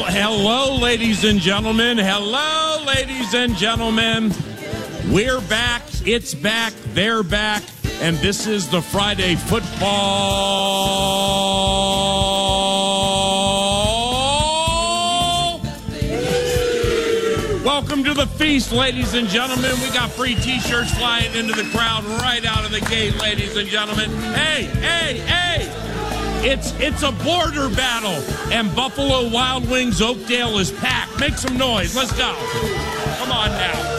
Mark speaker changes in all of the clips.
Speaker 1: hello, ladies and gentlemen. Hello, ladies and gentlemen. We're back. It's back. They're back. And this is the Friday football. Welcome to the feast, ladies and gentlemen. We got free T-shirts flying into the crowd right out of the gate, ladies and gentlemen. Hey, hey, hey. It's a border battle, and Buffalo Wild Wings Oakdale is packed. Make some noise. Let's go. Come on now.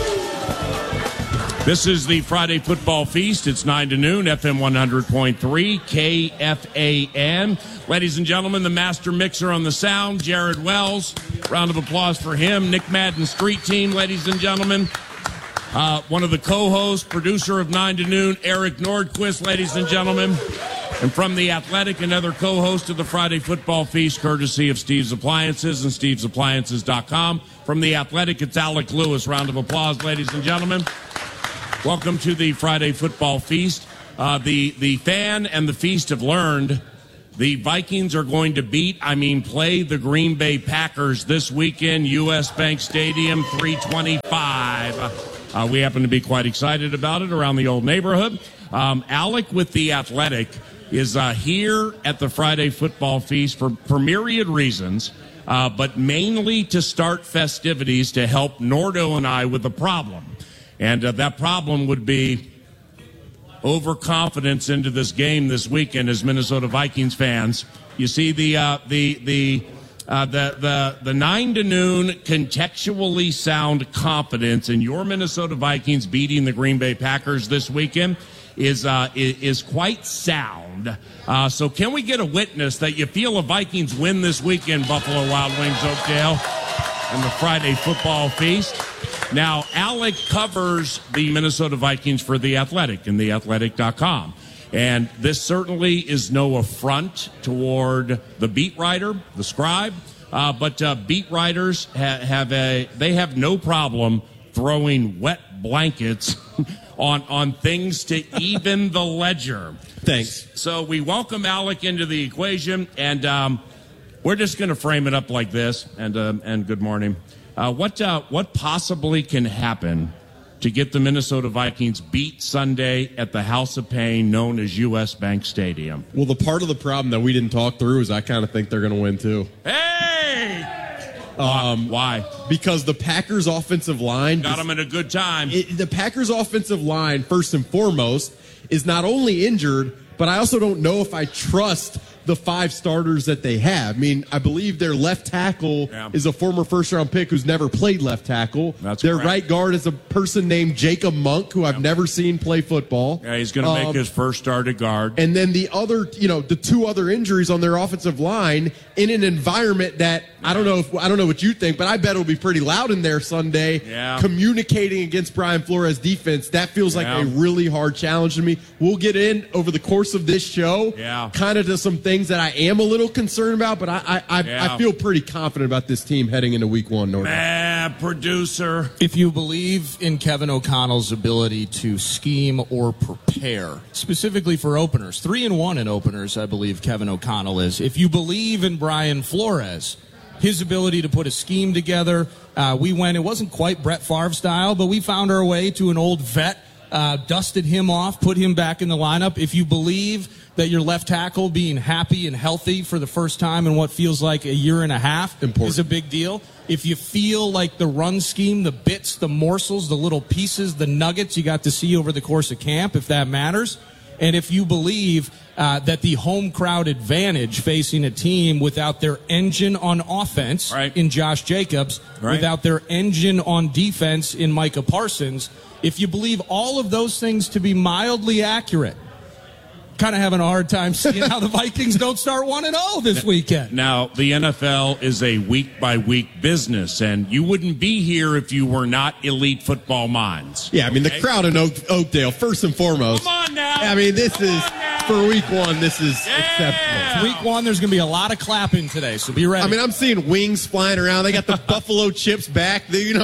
Speaker 1: This is the Friday Football Feast. It's 9 to noon, FM 100.3, KFAN. Ladies and gentlemen, the master mixer on the sound, Jared Wells. Round of applause for him. Nick Madden Street Team, ladies and gentlemen. One of the co-hosts, producer of 9 to noon, Eric Nordquist, ladies and gentlemen. And from The Athletic, another co-host of the Friday Football Feast, courtesy of Steve's Appliances and stevesappliances.com. From The Athletic, it's Alec Lewis. Round of applause, ladies and gentlemen. Welcome to the Friday Football Feast. The fan and the feast have learned the Vikings are going to play the Green Bay Packers this weekend, U.S. Bank Stadium, 325. We happen to be quite excited about it around the old neighborhood. Alec with The Athletic is here at the Friday Football Feast for myriad reasons, but mainly to start festivities to help Nordo and I with a problem. And that problem would be overconfidence into this game this weekend as Minnesota Vikings fans. You see the 9 to noon contextually sound confidence in your Minnesota Vikings beating the Green Bay Packers this weekend is quite sound. So can we get a witness that you feel a Vikings win this weekend, Buffalo Wild Wings Oakdale, and the Friday Football Feast? Now, Alec covers the Minnesota Vikings for The Athletic and theathletic.com. And this certainly is no affront toward the beat writer, the scribe, but beat writers have no problem throwing wet blankets on things to even the ledger.
Speaker 2: Thanks.
Speaker 1: So we welcome Alec into the equation, and we're just going to frame it up like this. And good morning. What possibly can happen to get the Minnesota Vikings beat Sunday at the House of Pain known as U.S. Bank Stadium?
Speaker 2: Well, the part of the problem that we didn't talk through is I kind of think they're going to win too.
Speaker 1: Hey! Why?
Speaker 2: Because the Packers' offensive line
Speaker 1: got them at a good time.
Speaker 2: The Packers' offensive line, first and foremost, is not only injured, but I also don't know if I trust the 5 starters that they have. I mean, I believe their left tackle is a former first-round pick who's never played left tackle.
Speaker 1: That's
Speaker 2: their
Speaker 1: correct.
Speaker 2: right guard is a person named Jacob Monk, who I've never seen play football.
Speaker 1: Yeah, he's going to make his first start at guard.
Speaker 2: And then the 2 other injuries on their offensive line in an environment that I don't know what you think, but I bet it'll be pretty loud in there Sunday.
Speaker 1: Yeah.
Speaker 2: Communicating against Brian Flores' defense, that feels like a really hard challenge to me. We'll get in over the course of this show, kind of to some things that I am a little concerned about, but I feel pretty confident about this team heading into week 1.
Speaker 1: Producer.
Speaker 3: If you believe in Kevin O'Connell's ability to scheme or prepare, specifically for openers, 3-1 in openers, I believe Kevin O'Connell is. If you believe in Brian Flores, his ability to put a scheme together, it wasn't quite Brett Favre style, but we found our way to an old vet, dusted him off, put him back in the lineup. If you believe that your left tackle being happy and healthy for the first time in what feels like a year and a half is a big deal. If you feel like the run scheme, the bits, the morsels, the little pieces, the nuggets you got to see over the course of camp, if that matters. And if you believe that the home crowd advantage facing a team without their engine on offense in Josh Jacobs, without their engine on defense in Micah Parsons, if you believe all of those things to be mildly accurate, kind of having a hard time seeing how the Vikings don't start 1-0 this weekend.
Speaker 1: Now, the NFL is a week-by-week business, and you wouldn't be here if you were not elite football minds.
Speaker 2: Yeah, I mean, the crowd in Oakdale, first and foremost.
Speaker 1: Come on now.
Speaker 2: I mean, this is, for week 1, this is exceptional.
Speaker 3: Week 1, there's going to be a lot of clapping today, so be ready.
Speaker 2: I mean, I'm seeing wings flying around. They got the buffalo chips back.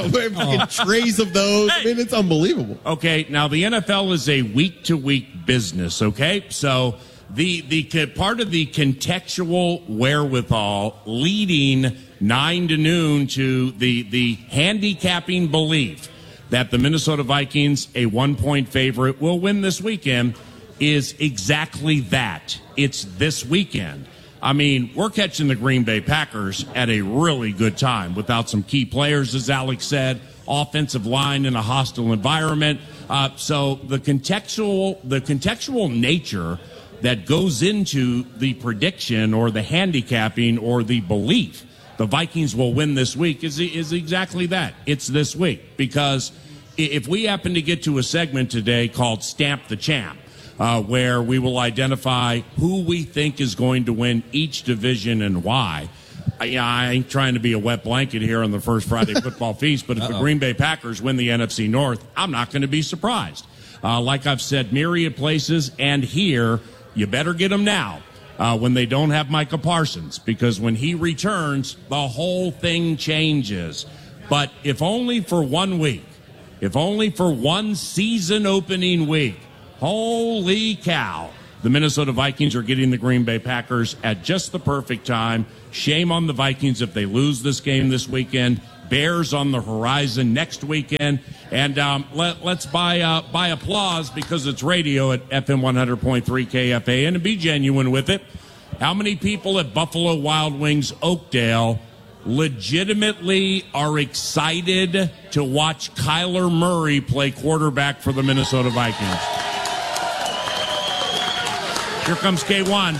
Speaker 2: Trays of those. I mean, it's unbelievable.
Speaker 1: Okay, now the NFL is a week-to-week business, okay? So the part of the contextual wherewithal leading 9 to noon to the handicapping belief that the Minnesota Vikings, a 1-point favorite, will win this weekend is exactly that. It's this weekend. I mean, we're catching the Green Bay Packers at a really good time without some key players, as Alex said, offensive line in a hostile environment. So the contextual nature that goes into the prediction or the handicapping or the belief the Vikings will win this week is exactly that. It's this week. Because if we happen to get to a segment today called Stamp the Champ, where we will identify who we think is going to win each division and why. I ain't trying to be a wet blanket here on the first Friday football feast, but if the Green Bay Packers win the NFC North, I'm not going to be surprised. Like I've said myriad places, and here, you better get them now when they don't have Micah Parsons, because when he returns, the whole thing changes. But if only for 1 week, if only for one season opening week, holy cow. The Minnesota Vikings are getting the Green Bay Packers at just the perfect time. Shame on the Vikings if they lose this game this weekend. Bears on the horizon next weekend. And let's buy applause because it's radio at FM 100.3 KFAN and be genuine with it. How many people at Buffalo Wild Wings Oakdale legitimately are excited to watch Kyler Murray play quarterback for the Minnesota Vikings? Here comes K1.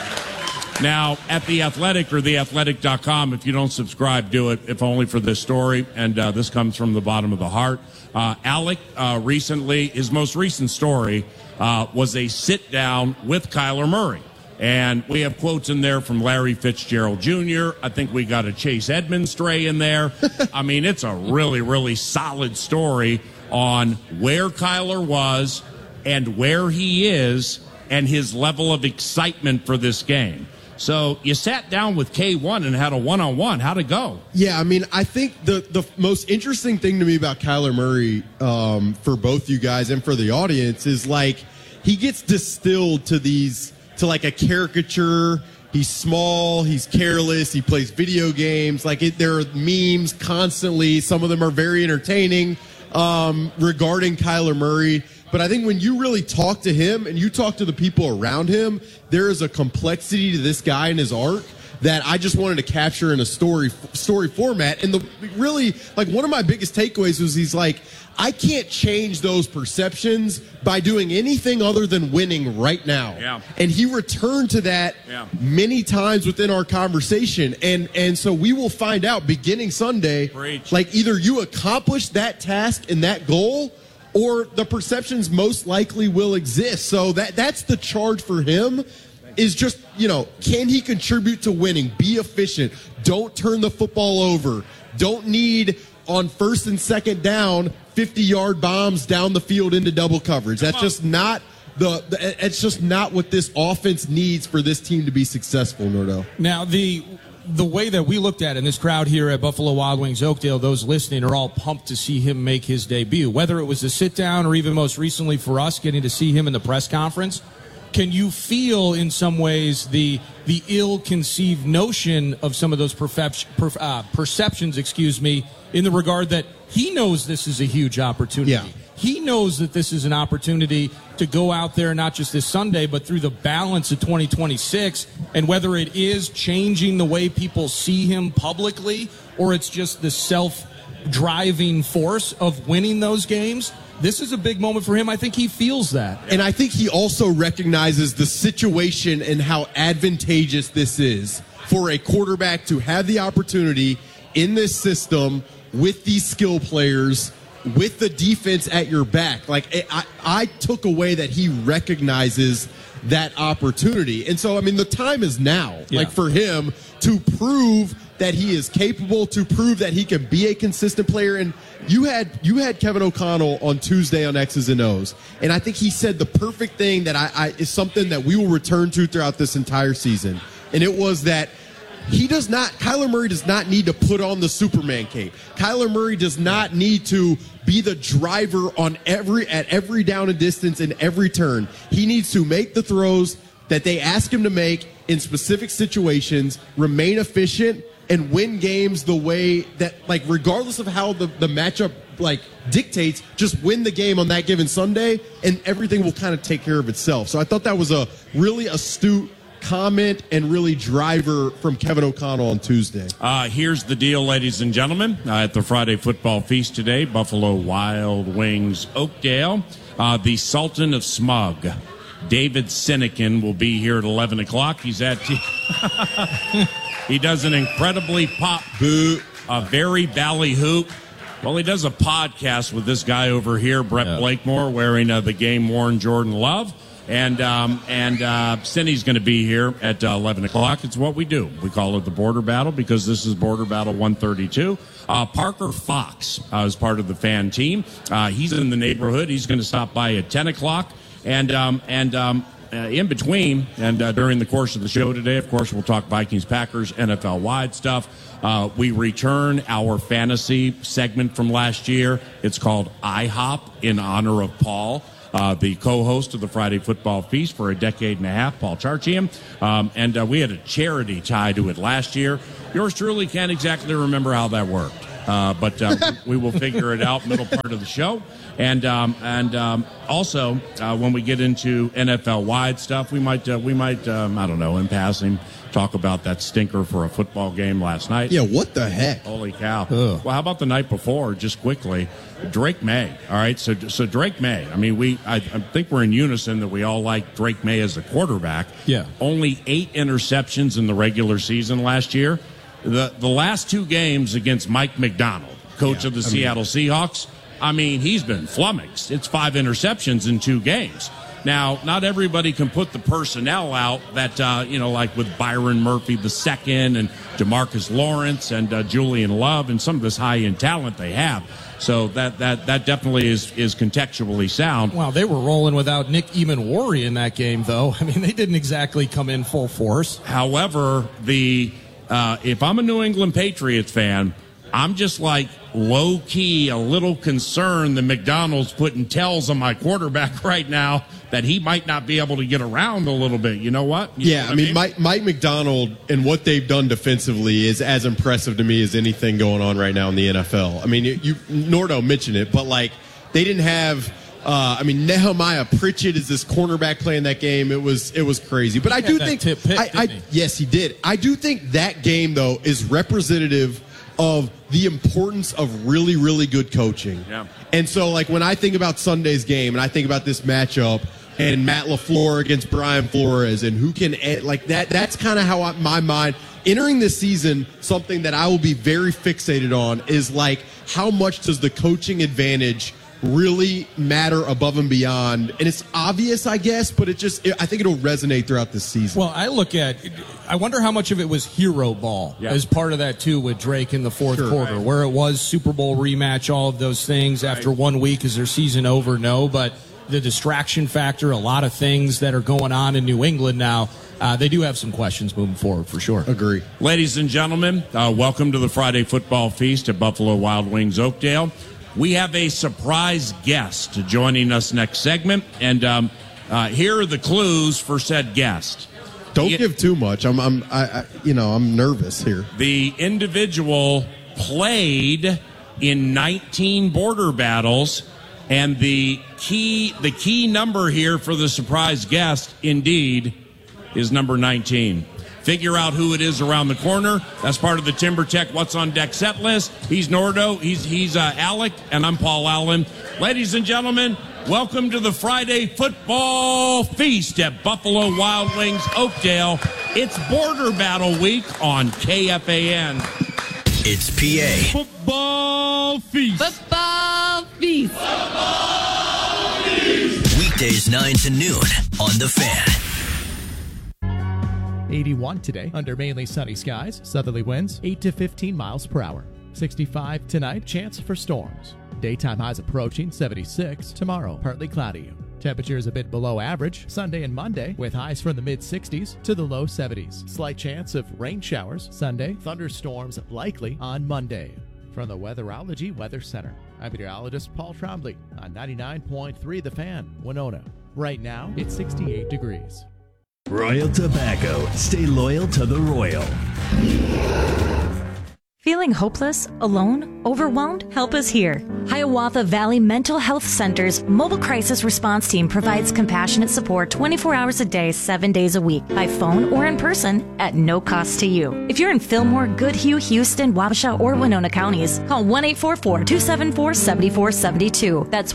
Speaker 1: Now, at The Athletic or theathletic.com, if you don't subscribe, do it, if only for this story. And this comes from the bottom of the heart. Alec, recently, his most recent story was a sit-down with Kyler Murray. And we have quotes in there from Larry Fitzgerald Jr. I think we got a Chase Edmonds stray in there. I mean, it's a really, really solid story on where Kyler was and where he is and his level of excitement for this game. So you sat down with K1 and had a one-on-one. How'd it go?
Speaker 2: Yeah, I mean, I think the most interesting thing to me about Kyler Murray, for both you guys and for the audience, is like he gets distilled to like a caricature. He's small, he's careless, he plays video games. There are memes constantly. Some of them are very entertaining regarding Kyler Murray. But I think when you really talk to him and you talk to the people around him, there is a complexity to this guy and his arc that I just wanted to capture in a story format. And one of my biggest takeaways was he's like, I can't change those perceptions by doing anything other than winning right now.
Speaker 1: Yeah.
Speaker 2: And he returned to that many times within our conversation. And so we will find out beginning Sunday, like either you accomplish that task and that goal, or the perceptions most likely will exist. So that's the charge for him, is just, can he contribute to winning? Be efficient. Don't turn the football over. Don't need, on first and second down, 50-yard bombs down the field into double coverage. That's just not it's just not what this offense needs for this team to be successful, Nordo.
Speaker 3: Now, the way that we looked at it, and this crowd here at Buffalo Wild Wings Oakdale, those listening are all pumped to see him make his debut. Whether it was a sit-down or even most recently for us getting to see him in the press conference, can you feel in some ways the ill-conceived notion of some of those perceptions, in the regard that he knows this is a huge opportunity?
Speaker 2: Yeah.
Speaker 3: He knows that this is an opportunity to go out there, not just this Sunday, but through the balance of 2026. And whether it is changing the way people see him publicly, or it's just the self-driving force of winning those games, this is a big moment for him. I think he feels that.
Speaker 2: And I think he also recognizes the situation and how advantageous this is for a quarterback to have the opportunity in this system with these skill players, with the defense at your back. Like, I took away that he recognizes that opportunity. And so, I mean, the time is now, like, for him to prove that he is capable, to prove that he can be a consistent player. And you had Kevin O'Connell on Tuesday on X's and O's, and I think he said the perfect thing that is something that we will return to throughout this entire season. And it was that Kyler Murray does not need to put on the Superman cape. Kyler Murray does not need to be the driver at every down and distance and every turn. He needs to make the throws, that they ask him to make in specific situations, remain efficient, and win games the way that, like, regardless of how the matchup, like, dictates, just win the game on that given Sunday, and everything will kind of take care of itself. So I thought that was a really astute comment and really driver from Kevin O'Connell on Tuesday.
Speaker 1: Here's the deal, ladies and gentlemen. At the Friday Football Feast today, Buffalo Wild Wings Oakdale, the Sultan of Smug, David Sinekin, will be here at 11 o'clock. He's at... He does an incredibly a very ballyhoop. Well, he does a podcast with this guy over here, Brett Blakemore, wearing the game-worn Jordan Love. And Cindy's going to be here at 11 o'clock. It's what we do. We call it the Border Battle because this is Border Battle 132. Parker Fox is part of the fan team. He's in the neighborhood. He's going to stop by at 10 o'clock. And in between and during the course of the show today, of course, we'll talk Vikings, Packers, NFL-wide stuff. We return our fantasy segment from last year. It's called IHOP in honor of Paul, the co-host of the Friday Football Feast for a decade and a half, Paul Charchian. And we had a charity tie to it last year. Yours truly can't exactly remember how that worked. But we will figure it out middle part of the show. And also, when we get into NFL-wide stuff, we might I don't know, in passing, talk about that stinker for a football game last night.
Speaker 2: Yeah, what the heck?
Speaker 1: Holy cow. Ugh. Well, how about the night before, just quickly, Drake May. All right, so Drake May. I mean, I think we're in unison that we all like Drake May as a quarterback.
Speaker 3: Yeah.
Speaker 1: Only 8 interceptions in the regular season last year. The last 2 games against Mike McDonald, coach of the Seattle Seahawks, I mean, he's been flummoxed. It's 5 interceptions in 2 games. Now, not everybody can put the personnel out that, like with Byron Murphy II and DeMarcus Lawrence and Julian Love and some of this high-end talent they have. So that definitely is contextually sound.
Speaker 3: Wow, they were rolling without Nick Eamon-Wari in that game, though. I mean, they didn't exactly come in full force.
Speaker 1: However, if I'm a New England Patriots fan, I'm just like low-key a little concerned that McDonald's putting tells on my quarterback right now that he might not be able to get around a little bit. You know what?
Speaker 2: I mean, Mike McDonald and what they've done defensively is as impressive to me as anything going on right now in the NFL. I mean, Nordo mentioned it, but, like, they didn't have Nehemiah Pritchett is this cornerback playing that game. It was crazy. But I do think yes, he did. I do think that game, though, is representative of the importance of really, really good coaching. Yeah. And so, like, when I think about Sunday's game and I think about this matchup and Matt LaFleur against Brian Flores and who can, like, that's kind of how my mind, entering this season, something that I will be very fixated on is, like, how much does the coaching advantage really matter above and beyond? And it's obvious, I guess, but I think it'll resonate throughout this season.
Speaker 3: Well, I wonder how much of it was hero ball as part of that, too, with Drake in the fourth quarter, where it was Super Bowl rematch, all of those things. After 1 week, is their season over? No, but the distraction factor, a lot of things that are going on in New England now, they do have some questions moving forward, for sure.
Speaker 2: Agree.
Speaker 1: Ladies and gentlemen, welcome to the Friday Football Feast at Buffalo Wild Wings Oakdale. We have a surprise guest joining us next segment, and here are the clues for said guest.
Speaker 2: Don't give too much. I'm nervous here.
Speaker 1: The individual played in 19 border battles, and the key number here for the surprise guest, indeed, is number 19. Figure out who it is around the corner. That's part of the Timber Tech What's on Deck set list. He's Nordo. He's Alec, and I'm Paul Allen. Ladies and gentlemen, welcome to the Friday Football Feast at Buffalo Wild Wings Oakdale. It's Border Battle Week on KFAN.
Speaker 4: It's PA.
Speaker 1: Football Feast.
Speaker 5: Football Feast.
Speaker 4: Football Feast. Weekdays 9 to noon on The Fan.
Speaker 6: 81 today under mainly sunny skies. Southerly winds 8 to 15 miles per hour. 65 tonight, chance for storms. Daytime highs approaching 76. Tomorrow, partly cloudy. Temperatures a bit below average Sunday and Monday, with highs from the mid-60s to the low 70s. Slight chance of rain showers Sunday. Thunderstorms likely on Monday. From the Weatherology Weather Center, I'm meteorologist Paul Trombley on 99.3 The Fan, Winona. Right now, it's 68 degrees.
Speaker 7: Royal Tobacco. Stay loyal to the Royal.
Speaker 8: Feeling hopeless, alone, overwhelmed? Help is here. Hiawatha Valley Mental Health Center's mobile crisis response team provides compassionate support 24 hours a day, 7 days a week, by phone or in person at no cost to you. If you're in Fillmore, Goodhue, Houston, Wabasha, or Winona counties, call 1-844-274-7472. That's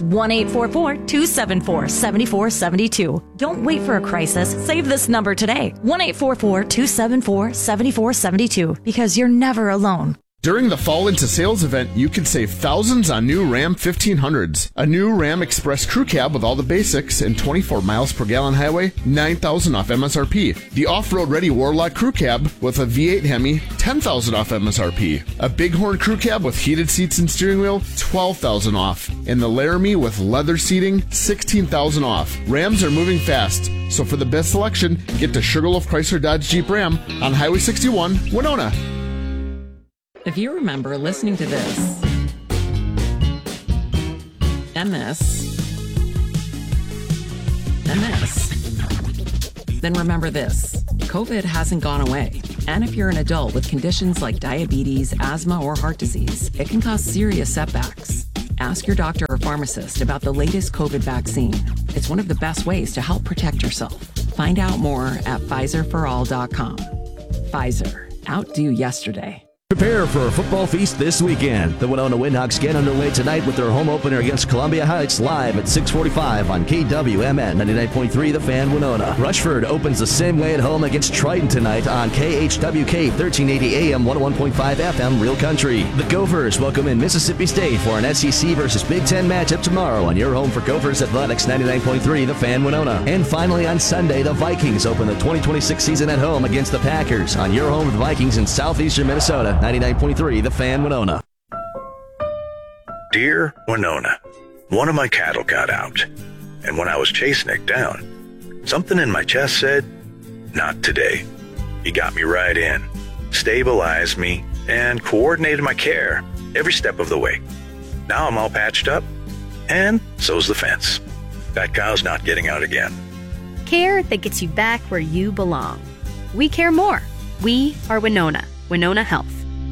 Speaker 8: 1-844-274-7472. Don't wait for a crisis. Save this number today. 1-844-274-7472, because you're never alone.
Speaker 9: During the Fall Into Sales event, you can save thousands on new Ram 1500s. A new Ram Express Crew Cab with all the basics and 24 miles per gallon highway, $9,000 off MSRP. The off-road ready Warlock Crew Cab with a V8 Hemi, $10,000 off MSRP. A Bighorn Crew Cab with heated seats and steering wheel, $12,000 off. And the Laramie with leather seating, $16,000 off. Rams are moving fast, so for the best selection, get to Sugarloaf Chrysler Dodge Jeep Ram on Highway 61, Winona.
Speaker 10: If you remember listening to this, MS, then remember this. COVID hasn't gone away. And if you're an adult with conditions like diabetes, asthma, or heart disease, it can cause serious setbacks. Ask your doctor or pharmacist about the latest COVID vaccine. It's one of the best ways to help protect yourself. Find out more at PfizerForAll.com. Pfizer. Outdo yesterday.
Speaker 7: Prepare for a football feast this weekend. The Winona Windhawks get underway tonight with their home opener against Columbia Heights live at 6:45 on KWMN 99.3 The Fan Winona. Rushford opens the same way at home against Triton tonight on KHWK 1380 AM 101.5 FM Real Country. The Gophers welcome in Mississippi State for an SEC versus Big Ten matchup tomorrow on your home for Gophers Athletics 99.3 The Fan Winona. And finally on Sunday, the Vikings open the 2026 season at home against the Packers on your home for the Vikings in southeastern Minnesota. 99.3 The Fan Winona.
Speaker 11: Dear Winona, one of my cattle got out, and when I was chasing it down, something in my chest said, not today. You got me right in, stabilized me, and coordinated my care every step of the way. Now I'm all patched up, and so's the fence. That cow's not getting out again.
Speaker 12: Care that gets you back where you belong. We care more. We are Winona. Winona Health.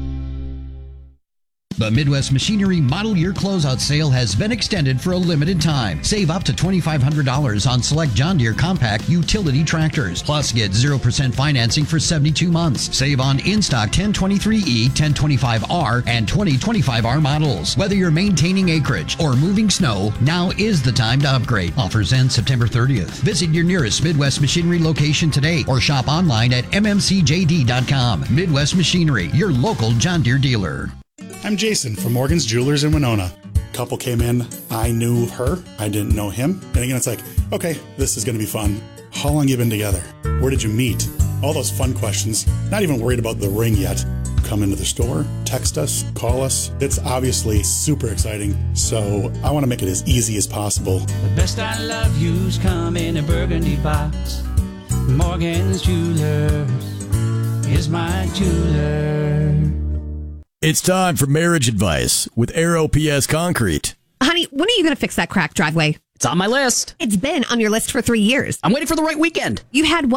Speaker 13: The Midwest Machinery Model Year Closeout Sale has been extended for a limited time. Save up to $2,500 on select John Deere compact utility tractors. Plus, get 0% financing for 72 months. Save on in-stock 1023E, 1025R, and 2025R models. Whether you're maintaining acreage or moving snow, now is the time to upgrade. Offers end September 30th. Visit your nearest Midwest Machinery location today or shop online at mmcjd.com. Midwest Machinery, your local John Deere dealer.
Speaker 14: I'm Jason from Morgan's Jewelers in Winona. Couple came in, I knew her, I didn't know him. And again, it's like, okay, this is going to be fun. How long you been together? Where did you meet? All those fun questions. Not even worried about the ring yet. Come into the store, text us, call us. It's obviously super exciting, so I want to make it as easy as possible.
Speaker 15: The best I love you's come in a burgundy box. Morgan's Jewelers is my jeweler.
Speaker 16: It's time for marriage advice with Aero PS Concrete.
Speaker 17: Honey, when are you going to fix that cracked driveway?
Speaker 18: It's on my list.
Speaker 17: It's been on your list for 3 years.
Speaker 18: I'm waiting for the right weekend.
Speaker 17: You had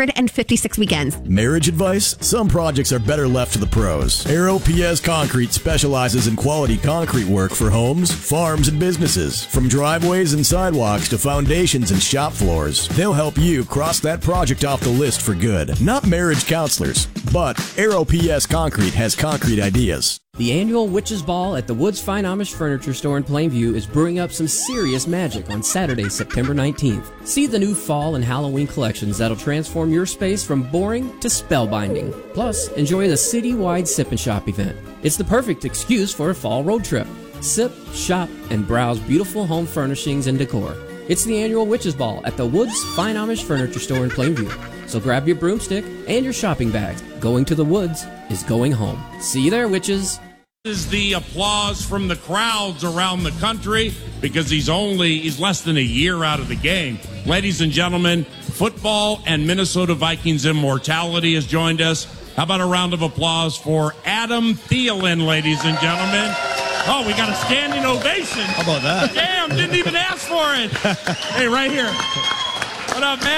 Speaker 17: 156 weekends.
Speaker 16: Marriage advice? Some projects are better left to the pros. Aero PS Concrete specializes in quality concrete work for homes, farms, and businesses. From driveways and sidewalks to foundations and shop floors, they'll help you cross that project off the list for good. Not marriage counselors, but Aero PS Concrete has concrete ideas.
Speaker 19: The annual Witches Ball at the Woods Fine Amish Furniture Store in Plainview is brewing up some serious magic on Saturday, September 19th. See the new fall and Halloween collections that'll transform your space from boring to spellbinding. Plus, enjoy the citywide Sip and Shop event. It's the perfect excuse for a fall road trip. Sip, shop, and browse beautiful home furnishings and decor. It's the annual Witches Ball at the Woods Fine Amish Furniture Store in Plainview. So grab your broomstick and your shopping bags. Going to the woods is going home. See you there, witches.
Speaker 1: This is the applause from the crowds around the country because he's less than a year out of the game. Ladies and gentlemen, football and Minnesota Vikings immortality has joined us. How about a round of applause for Adam Thielen, ladies and gentlemen? Oh, we got a standing ovation.
Speaker 2: How about that?
Speaker 1: Damn, didn't even ask for it. Hey, right here. What up, man?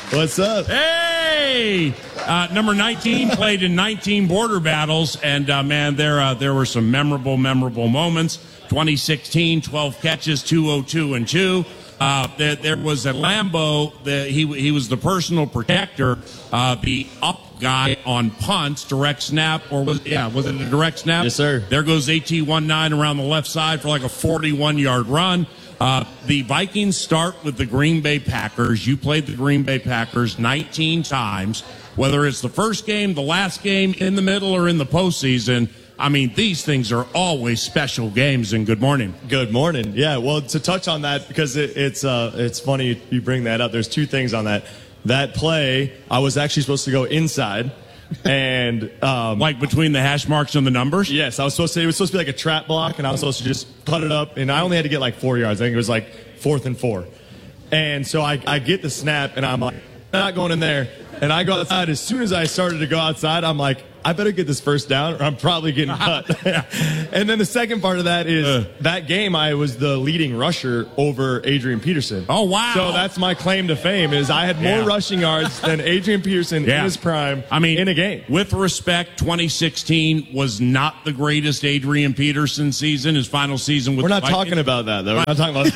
Speaker 20: What's up?
Speaker 1: Hey! Number 19 played in 19 border battles, and man, there were some memorable moments. 2016, 12 catches, 202 and 2. There was at Lambeau, he was the personal protector, the up guy on punts, direct snap, or was it a direct snap?
Speaker 20: Yes, sir.
Speaker 1: There goes AT-19 around the left side for like a 41-yard run. The Vikings start with the Green Bay Packers. You played the Green Bay Packers 19 times. Whether it's the first game, the last game, in the middle, or in the postseason, I mean, these things are always special games, and good morning.
Speaker 20: Good morning. Yeah, well, to touch on that, because it's funny you bring that up. There's two things on that. That play, I was actually supposed to go inside. And
Speaker 1: like between the hash marks and the numbers?
Speaker 20: Yes, it was supposed to be like a trap block, and I was supposed to just put it up, and I only had to get like 4 yards. I think it was like 4th and 4. And so I get the snap, and I'm like, not going in there. And I go outside. As soon as I started to go outside, I'm like, I better get this first down or I'm probably getting cut. And then the second part of that is that game I was the leading rusher over Adrian Peterson.
Speaker 1: Oh, wow.
Speaker 20: So that's my claim to fame is I had more rushing yards than Adrian Peterson in his prime in a game.
Speaker 1: With respect, 2016 was not the greatest Adrian Peterson season, his final season with
Speaker 20: We're not
Speaker 1: the Vikings.
Speaker 20: talking about that, though. We're not talking about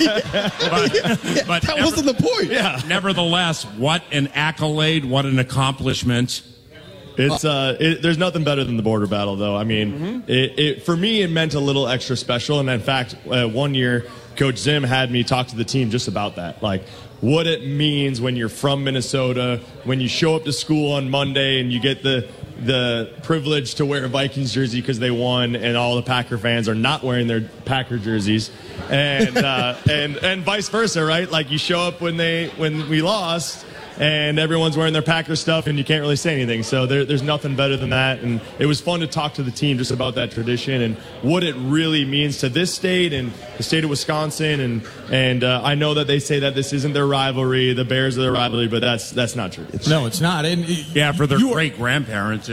Speaker 20: that.
Speaker 1: but
Speaker 2: that wasn't the point.
Speaker 20: Yeah.
Speaker 1: Nevertheless, what an accolade, what an accomplishment.
Speaker 20: It's there's nothing better than the border battle, though. I mean, for me, it meant a little extra special. And in fact, 1 year, Coach Zim had me talk to the team just about that, like what it means when you're from Minnesota, when you show up to school on Monday and you get the privilege to wear a Vikings jersey because they won, and all the Packer fans are not wearing their Packer jerseys, and and vice versa, right? Like you show up when we lost, and everyone's wearing their Packer stuff, and you can't really say anything. So there's nothing better than that. And it was fun to talk to the team just about that tradition and what it really means to this state and the state of Wisconsin. And I know that they say that this isn't their rivalry, the Bears are their rivalry, but that's not true.
Speaker 3: No, it's not. And
Speaker 1: for their great-grandparents.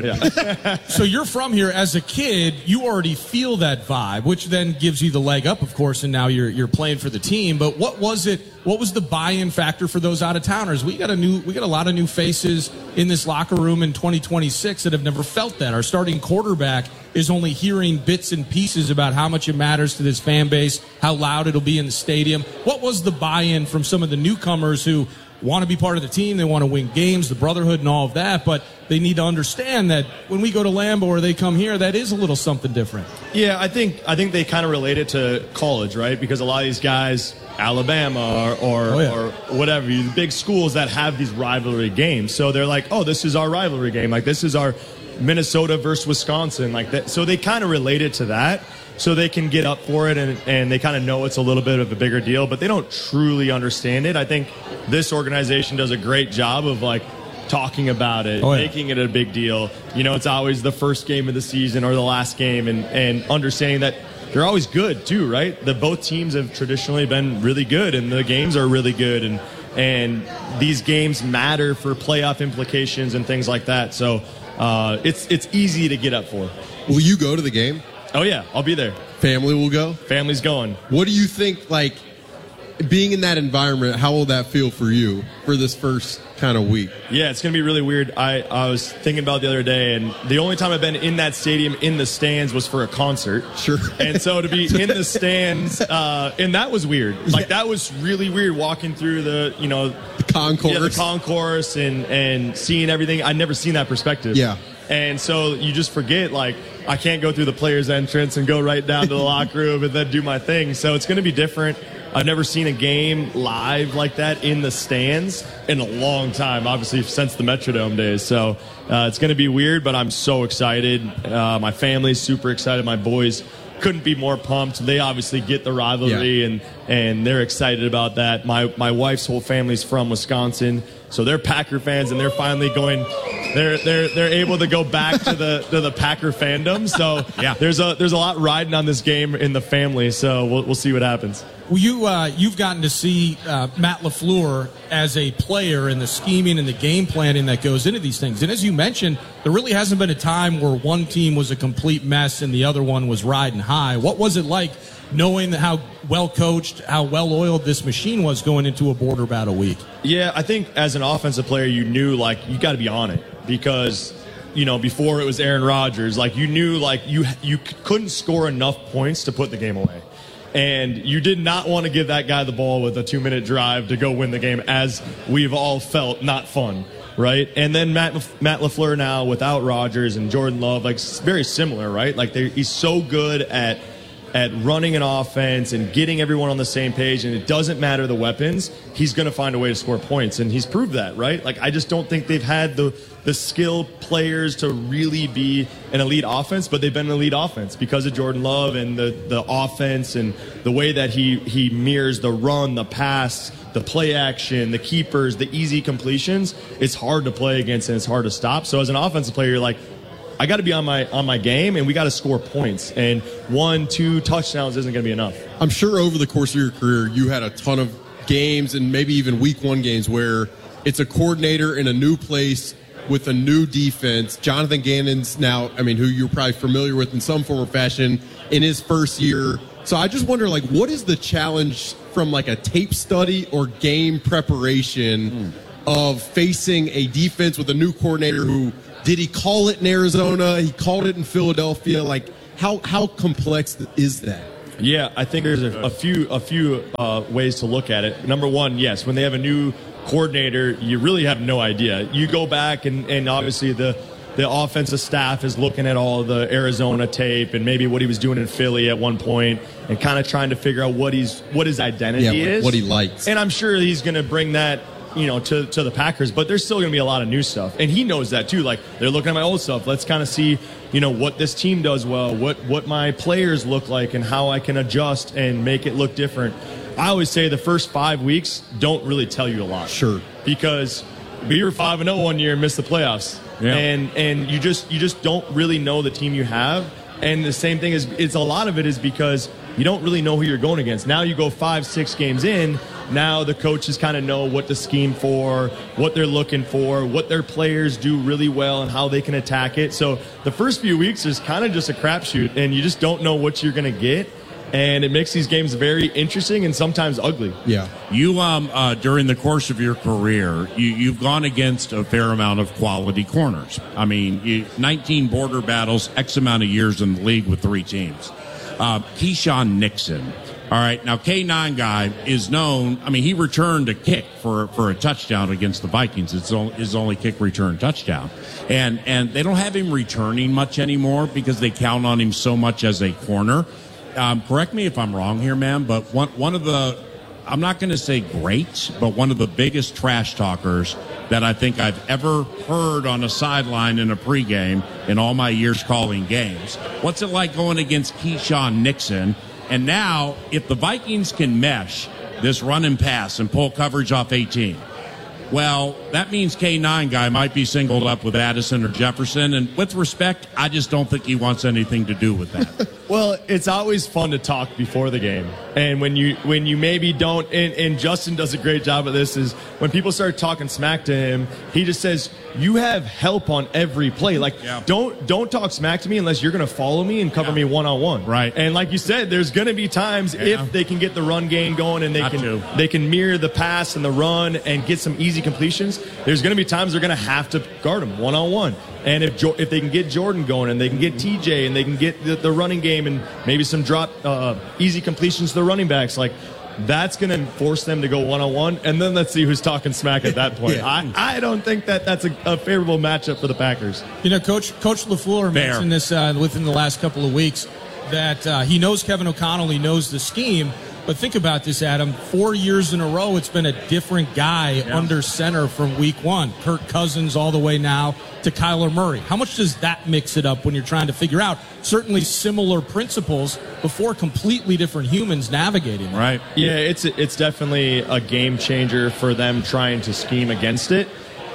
Speaker 3: So you're from here. As a kid, you already feel that vibe, which then gives you the leg up, of course, and now you're playing for the team. But what was it? What was the buy-in factor for those out-of-towners? We got a lot of new faces in this locker room in 2026 that have never felt that. Our starting quarterback is only hearing bits and pieces about how much it matters to this fan base, how loud it'll be in the stadium. What was the buy-in from some of the newcomers who want to be part of the team, they want to win games, the brotherhood and all of that, but they need to understand that when we go to Lambeau or they come here, that is a little something different.
Speaker 20: Yeah, I think they kind of relate it to college, right? Because a lot of these guys, Alabama or whatever, the big schools that have these rivalry games. So they're like, oh, this is our rivalry game. Like, this is our Minnesota versus Wisconsin. Like that. So they kind of relate it to that. So they can get up for it, and they kind of know it's a little bit of a bigger deal, but they don't truly understand it. I think this organization does a great job of, like, talking about it, making it a big deal. You know, it's always the first game of the season or the last game, and understanding that they're always good, too, right? Both teams have traditionally been really good, and the games are really good, and these games matter for playoff implications and things like that. So it's easy to get up for.
Speaker 2: Will you go to the game?
Speaker 20: Oh, yeah, I'll be there.
Speaker 2: Family will go?
Speaker 20: Family's going.
Speaker 2: What do you think, like, being in that environment, how will that feel for you for this first kind of week?
Speaker 20: Yeah, it's going to be really weird. I was thinking about it the other day, and the only time I've been in that stadium in the stands was for a concert.
Speaker 2: Sure.
Speaker 20: And so to be in the stands, and that was weird. Like, that was really weird walking through the
Speaker 2: concourse.
Speaker 20: Yeah, the concourse and seeing everything. I'd never seen that perspective.
Speaker 2: Yeah.
Speaker 20: And so you just forget, like, I can't go through the players' entrance and go right down to the locker room and then do my thing. So it's going to be different. I've never seen a game live like that in the stands in a long time, obviously since the Metrodome days. So it's going to be weird, but I'm so excited. My family's super excited. My boys couldn't be more pumped. They obviously get the rivalry, and they're excited about that. My wife's whole family's from Wisconsin, so they're Packer fans, and they're finally going. They're able to go back to the Packer fandom. So there's a lot riding on this game in the family. So we'll see what happens.
Speaker 3: Well, you've gotten to see Matt LaFleur as a player and the scheming and the game planning that goes into these things. And as you mentioned, there really hasn't been a time where one team was a complete mess and the other one was riding high. What was it like knowing how well coached, how well oiled this machine was going into a border battle week?
Speaker 20: Yeah, I think as an offensive player, you knew like you got to be on it because before it was Aaron Rodgers, like you knew like you couldn't score enough points to put the game away. And you did not want to give that guy the ball with a 2-minute drive to go win the game, as we've all felt not fun, right? And then Matt LaFleur now without Rodgers and Jordan Love, like very similar, right? Like he's so good at running an offense and getting everyone on the same page, and it doesn't matter the weapons, he's going to find a way to score points, and he's proved that, right? Like I just don't think they've had the skill players to really be an elite offense, but they've been an elite offense because of Jordan Love and the offense and the way that he mirrors the run, the pass, the play action, the keepers, the easy completions. It's hard to play against and it's hard to stop. So as an offensive player, you're like, I got to be on my game, and we got to score points. And 1-2 touchdowns isn't going to be enough.
Speaker 2: I'm sure over the course of your career, you had a ton of games and maybe even week one games where it's a coordinator in a new place with a new defense. Jonathan Gannon's now, who you're probably familiar with in some form or fashion, in his first year. So I just wonder, like, what is the challenge from like a tape study or game preparation of facing a defense with a new coordinator who, did he call it in Arizona? He called it in Philadelphia. Like, how complex is that?
Speaker 20: Yeah, I think there's a few ways to look at it. Number one, yes, when they have a new coordinator, you really have no idea. You go back and obviously the offensive staff is looking at all the Arizona tape and maybe what he was doing in Philly at one point and kind of trying to figure out what his identity is,
Speaker 2: what he likes.
Speaker 20: And I'm sure he's going to bring that to the Packers, but there's still going to be a lot of new stuff. And he knows that too. Like, they're looking at my old stuff. Let's kind of see, what this team does well, what my players look like and how I can adjust and make it look different. I always say the first 5 weeks don't really tell you a lot.
Speaker 2: Sure.
Speaker 20: Because we were 5-0 one year and missed the playoffs.
Speaker 1: Yeah.
Speaker 20: And you just don't really know the team you have. And the same thing is a lot of it is because you don't really know who you're going against. Now you go 5-6 games in. Now the coaches kind of know what to scheme for, what they're looking for, what their players do really well, and how they can attack it. So the first few weeks is kind of just a crapshoot, and you just don't know what you're going to get. And it makes these games very interesting and sometimes ugly.
Speaker 2: Yeah.
Speaker 1: You, during the course of your career, you've gone against a fair amount of quality corners. 19 border battles, X amount of years in the league with 3 teams. Keyshawn Nixon. All right, now K9 guy is known. He returned a kick for a touchdown against the Vikings. It's his only kick return touchdown, and they don't have him returning much anymore because they count on him so much as a corner. Correct me if I'm wrong here, man, but one of the, I'm not going to say great, but one of the biggest trash talkers that I think I've ever heard on a sideline in a pregame in all my years calling games. What's it like going against Keyshawn Nixon? And now, if the Vikings can mesh this run and pass and pull coverage off 18, well, that means K9 guy might be singled up with Addison or Jefferson. And with respect, I just don't think he wants anything to do with that.
Speaker 20: Well, it's always fun to talk before the game. And when you maybe don't, and Justin does a great job of this, is when people start talking smack to him, he just says, you have help on every play. Like, don't talk smack to me unless you're going to follow me and cover me one-on-one.
Speaker 1: Right.
Speaker 20: And like you said, there's going to be times if they can get the run game going and they can mirror the pass and the run and get some easy completions, there's going to be times they're going to have to guard him one-on-one. And if they can get Jordan going and they can get TJ and they can get the running game and maybe some drop easy completions to the running backs, like, that's going to force them to go one-on-one, and then let's see who's talking smack at that point. I don't think that's a favorable matchup for the Packers.
Speaker 3: Coach LaFleur mentioned this within the last couple of weeks, that he knows Kevin O'Connell, he knows the scheme. But think about this, Adam. 4 years in a row, it's been a different guy under center from week one. Kirk Cousins all the way now to Kyler Murray. How much does that mix it up when you're trying to figure out certainly similar principles before completely different humans navigating them?
Speaker 1: Right.
Speaker 20: Yeah, it's definitely a game changer for them trying to scheme against it.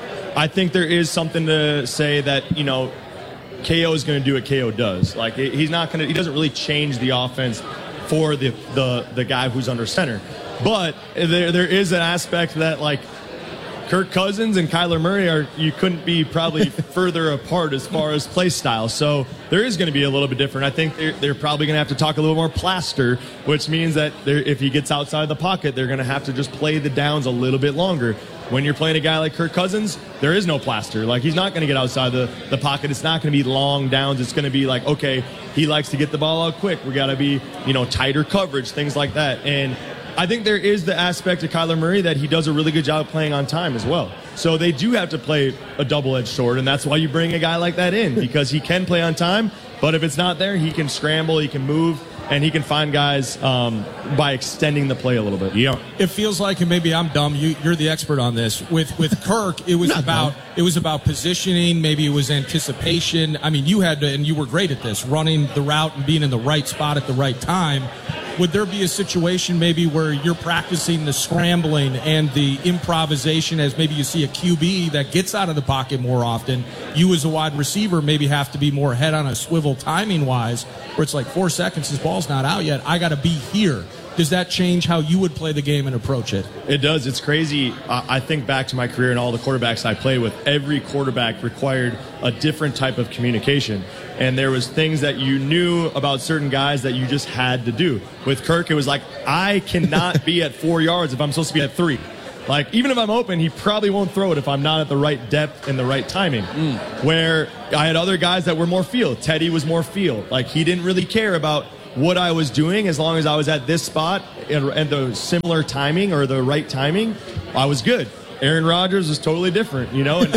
Speaker 20: I think there is something to say that, KO is going to do what KO does. Like, he doesn't really change the offense for the guy who's under center. But there is an aspect that, like, Kirk Cousins and Kyler Murray you couldn't be probably further apart as far as play style. So there is going to be a little bit different. I think they're probably going to have to talk a little more plaster, which means that if he gets outside the pocket, they're going to have to just play the downs a little bit longer. When you're playing a guy like Kirk Cousins, there is no plaster. Like, he's not going to get outside the pocket. It's not going to be long downs. It's going to be like, okay, he likes to get the ball out quick. We got to be, tighter coverage, things like that. And I think there is the aspect of Kyler Murray that he does a really good job playing on time as well. So they do have to play a double-edged sword, and that's why you bring a guy like that in, because he can play on time, but if it's not there, he can scramble, he can move, and he can find guys by extending the play a little bit.
Speaker 1: Yeah,
Speaker 3: it feels like, and maybe I'm dumb. You're the expert on this. With Kirk, it was about positioning. Maybe it was anticipation. I mean, you had to, and you were great at this, running the route and being in the right spot at the right time. Would there be a situation maybe where you're practicing the scrambling and the improvisation as maybe you see a QB that gets out of the pocket more often? You as a wide receiver maybe have to be more head on a swivel timing-wise, where it's like 4 seconds, his ball's not out yet, I got to be here. Does that change how you would play the game and approach it?
Speaker 20: It does. It's crazy. I think back to my career and all the quarterbacks I played with. Every quarterback required a different type of communication. And there was things that you knew about certain guys that you just had to do. With Kirk, it was like, I cannot be at 4 yards if I'm supposed to be at 3. Like, even if I'm open, he probably won't throw it if I'm not at the right depth and the right timing. Where I had other guys that were more field. Teddy was more field. Like, he didn't really care about what I was doing as long as I was at this spot and the similar timing or the right timing, I was good. Aaron Rodgers was totally different,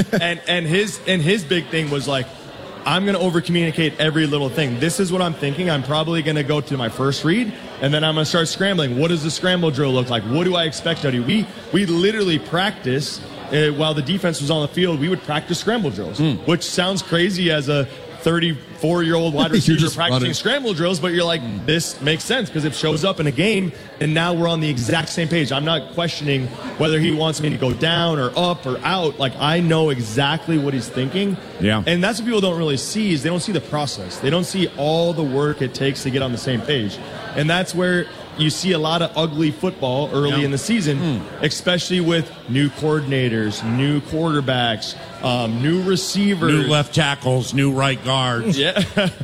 Speaker 20: and his big thing was like, I'm going to over-communicate every little thing. This is what I'm thinking. I'm probably going to go to my first read, and then I'm going to start scrambling. What does the scramble drill look like? What do I expect out of you? We literally practice, while the defense was on the field, we would practice scramble drills, which sounds crazy as a 34-year-old wide receiver practicing scramble drills, but you're like, this makes sense because it shows up in a game, and now we're on the exact same page. I'm not questioning whether he wants me to go down or up or out. Like, I know exactly what he's thinking.
Speaker 1: Yeah.
Speaker 20: And that's what people don't really see, is they don't see the process. They don't see all the work it takes to get on the same page. And that's where you see a lot of ugly football early in the season, especially with new coordinators, new quarterbacks, new receivers,
Speaker 1: new left tackles, new right guards.
Speaker 20: Yeah,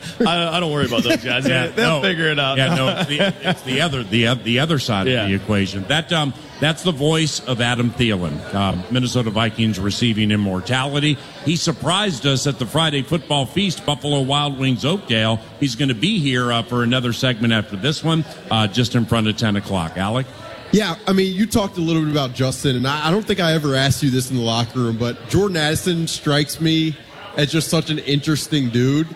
Speaker 20: I don't worry about those guys. They'll figure it out.
Speaker 1: Yeah, no, it's the other side of the equation. That's the voice of Adam Thielen, Minnesota Vikings receiving immortality. He surprised us at the Friday Football Feast, Buffalo Wild Wings Oakdale. He's going to be here for another segment after this one, just in front of 10 o'clock. Alec?
Speaker 2: Yeah, I mean, you talked a little bit about Justin, and I don't think I ever asked you this in the locker room, but Jordan Addison strikes me as just such an interesting dude.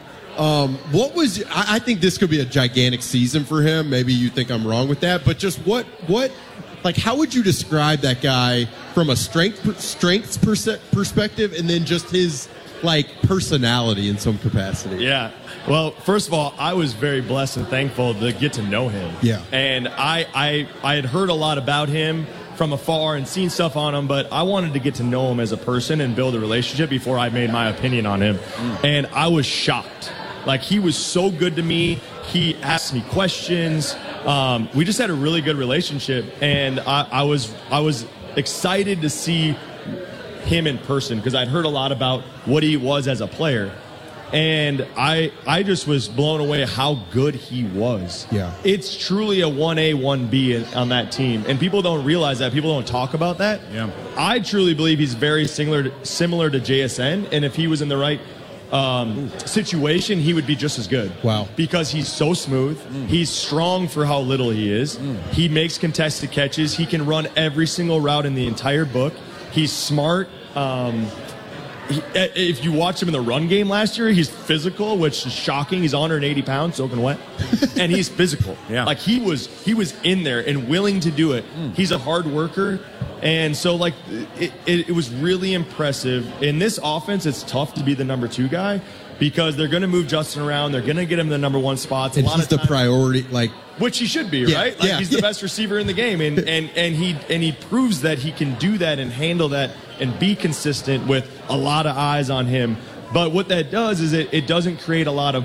Speaker 2: I think this could be a gigantic season for him. Maybe you think I'm wrong with that, but just how would you describe that guy from a strengths perspective, and then just his personality in some capacity?
Speaker 20: Yeah. Well, first of all, I was very blessed and thankful to get to know him.
Speaker 2: Yeah.
Speaker 20: And I had heard a lot about him from afar and seen stuff on him, but I wanted to get to know him as a person and build a relationship before I made my opinion on him. And I was shocked. Like, he was so good to me. He asked me questions. We just had a really good relationship, and I was excited to see him in person because I'd heard a lot about what he was as a player. And I just was blown away how good he was.
Speaker 2: Yeah.
Speaker 20: It's truly a 1A, 1B on that team. And people don't realize that. People don't talk about that.
Speaker 1: Yeah.
Speaker 20: I truly believe he's very similar to JSN. And if he was in the right situation, he would be just as good.
Speaker 2: Wow.
Speaker 20: Because he's so smooth. He's strong for how little he is. He makes contested catches. He can run every single route in the entire book. He's smart. If you watch him in the run game last year, he's physical, which is shocking. He's 180 pounds, soaking wet, and he's physical.
Speaker 1: Yeah.
Speaker 20: Like, he was in there and willing to do it. He's a hard worker, and so it was really impressive. In this offense, it's tough to be the number 2 guy because they're going to move Justin around. They're going to get him the number 1 spots.
Speaker 2: And he's the priority,
Speaker 20: which he should be, right? He's the best receiver in the game, and he proves that he can do that and handle that and be consistent with a lot of eyes on him. But what that does is it doesn't create a lot of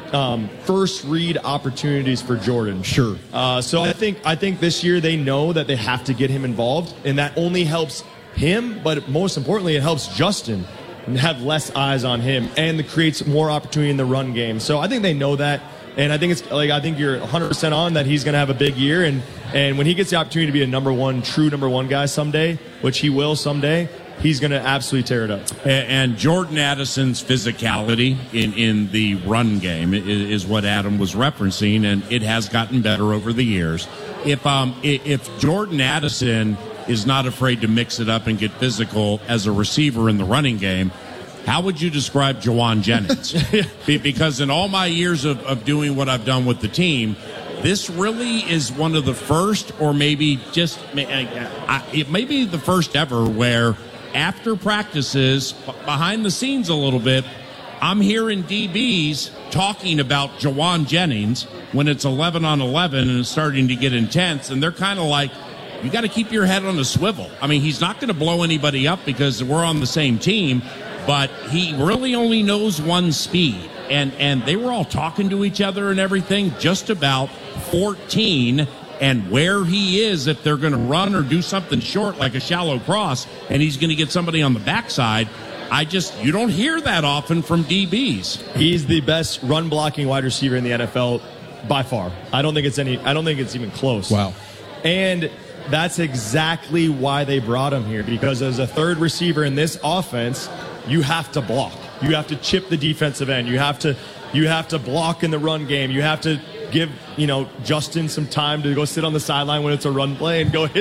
Speaker 20: first read opportunities for Jordan.
Speaker 2: Sure.
Speaker 20: So I think this year they know that they have to get him involved, and that only helps him, but most importantly, it helps Justin and have less eyes on him, and it creates more opportunity in the run game. So I think they know that, and I think I think you're 100% on that he's going to have a big year, and when he gets the opportunity to be a true number one guy someday, which he will someday, he's going to absolutely tear it up.
Speaker 1: And Jordan Addison's physicality in the run game is what Adam was referencing, and it has gotten better over the years. If Jordan Addison is not afraid to mix it up and get physical as a receiver in the running game, how would you describe Jawan Jennings? Because in all my years of doing what I've done with the team, this really is one of the first, or maybe just it may be the first ever, where after practices, behind the scenes a little bit, I'm hearing DBs talking about Jawan Jennings when it's 11 on 11 and it's starting to get intense, and they're kind of like, you got to keep your head on a swivel. I mean, he's not going to blow anybody up because we're on the same team, but he really only knows one speed. And they were all talking to each other and everything just about 14 and where he is if they're going to run or do something short like a shallow cross, and he's going to get somebody on the backside. You don't hear that often from DBs.
Speaker 20: He's the best run blocking wide receiver in the NFL by far. I don't think it's even close.
Speaker 2: Wow.
Speaker 20: And that's exactly why they brought him here, because as a third receiver in this offense, you have to block. You have to chip the defensive end. You have to block in the run game. You have to give Justin some time to go sit on the sideline when it's a run play and go hit